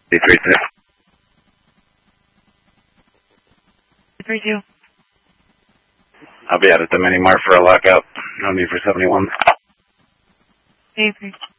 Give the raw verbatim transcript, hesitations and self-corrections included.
three two. three two. I'll be out at the mini mart for a lockout. No need for seventy-one. eight three.